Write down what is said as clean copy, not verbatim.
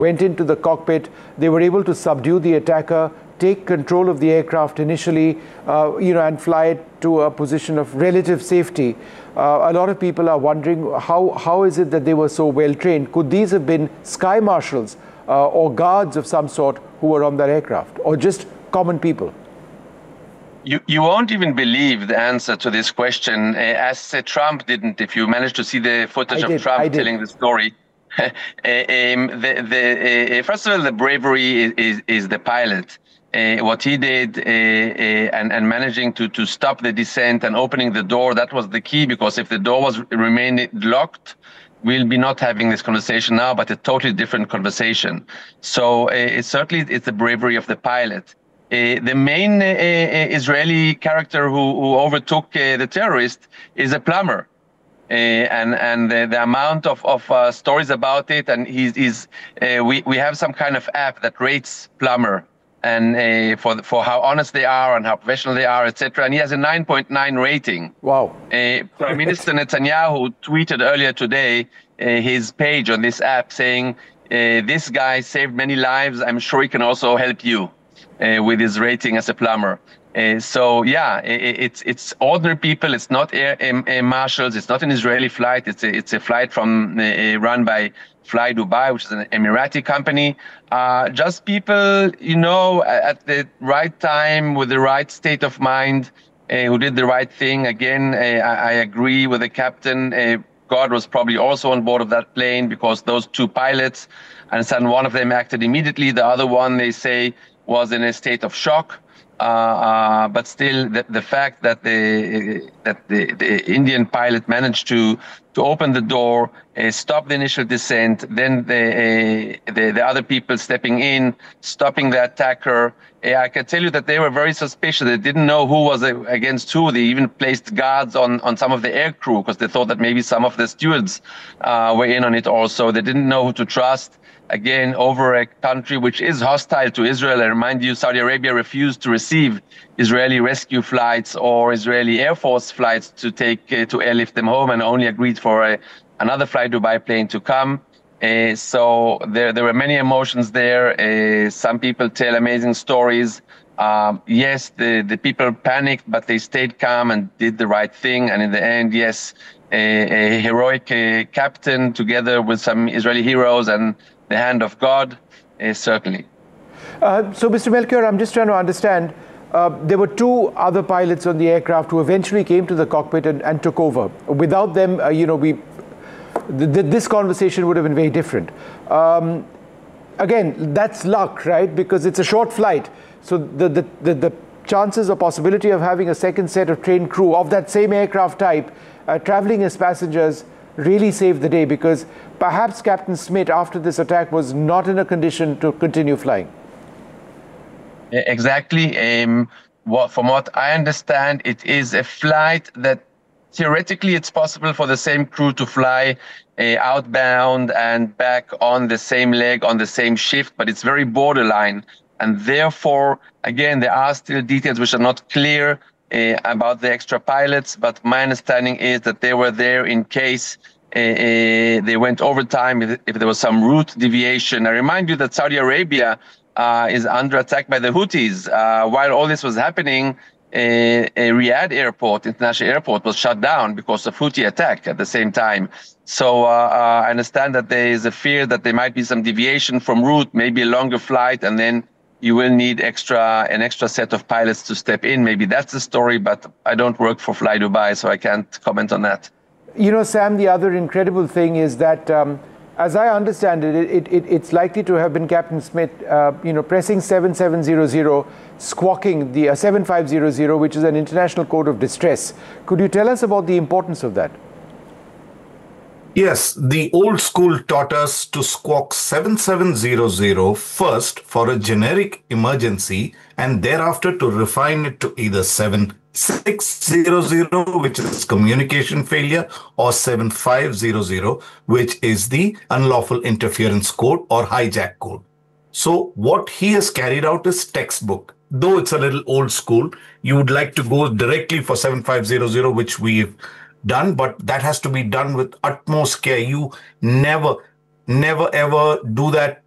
went into the cockpit. They were able to subdue the attacker, take control of the aircraft initially, and fly it to a position of relative safety. A lot of people are wondering how is it that they were so well trained? Could these have been sky marshals or guards of some sort who were on that aircraft, or just common people? You won't even believe the answer to this question, as Trump didn't. If you managed to see the footage of Trump telling the story. First of all, the bravery is the pilot. What he did and managing to stop the descent and opening the door, that was the key, because if the door was remained locked, we'll be not having this conversation now, but a totally different conversation. So certainly it's the bravery of the pilot. The main Israeli character who overtook the terrorist is a plumber. And the amount of stories about it, and we have some kind of app that rates plumber and for how honest they are and how professional they are, etc. And he has a 9.9 rating. Wow. Prime Minister Netanyahu tweeted earlier today his page on this app saying, "This guy saved many lives. I'm sure he can also help you with his rating as a plumber." So yeah, it's ordinary people. It's not air marshals. It's not an Israeli flight. It's a flight from run by Fly Dubai, which is an Emirati company. Just people, at the right time with the right state of mind, who did the right thing. Again, I agree with the captain. God was probably also on board of that plane, because those two pilots, I understand one of them acted immediately. The other one, they say, was in a state of shock. But still, the fact that the Indian pilot managed to open the door, stop the initial descent, then the other people stepping in, stopping the attacker. I can tell you that they were very suspicious. They didn't know who was against who. They even placed guards on some of the air crew, because they thought that maybe some of the stewards were in on it also. They didn't know who to trust. Again, over a country which is hostile to Israel. I remind you, Saudi Arabia refused to receive Israeli rescue flights or Israeli Air Force flights to take to airlift them home, and only agreed for another Fly Dubai plane to come. So there were many emotions there. Some people tell amazing stories. Yes, the people panicked, but they stayed calm and did the right thing. And in the end, yes, a heroic captain together with some Israeli heroes and the hand of God, certainly. So, Mr. Melchior, I'm just trying to understand. There were two other pilots on the aircraft who eventually came to the cockpit and took over. Without them, this conversation would have been very different. Again, that's luck, right? Because it's a short flight. So the chances or possibility of having a second set of trained crew of that same aircraft type traveling as passengers really saved the day, because perhaps Captain Smith, after this attack, was not in a condition to continue flying. Exactly. From what I understand, it is a flight that theoretically it's possible for the same crew to fly outbound and back on the same leg, on the same shift, but it's very borderline. And therefore, again, there are still details which are not clear about the extra pilots, but my understanding is that they were there in case they went overtime, if there was some route deviation. I remind you that Saudi Arabia is under attack by the Houthis. While all this was happening, Riyadh Airport, international airport, was shut down because of Houthi attack at the same time. So I understand that there is a fear that there might be some deviation from route, maybe a longer flight, and then you will need an extra set of pilots to step in. Maybe that's the story, but I don't work for Fly Dubai, so I can't comment on that. Sam, the other incredible thing is that, as I understand it, it's likely to have been Captain Smith, pressing 7700, squawking the 7500, which is an international code of distress. Could you tell us about the importance of that? Yes, the old school taught us to squawk 7700 first for a generic emergency, and thereafter to refine it to either 7600, which is communication failure, or 7500, which is the unlawful interference code or hijack code. So what he has carried out is textbook. Though it's a little old school, you would like to go directly for 7500, which we've done, but that has to be done with utmost care. You never ever do that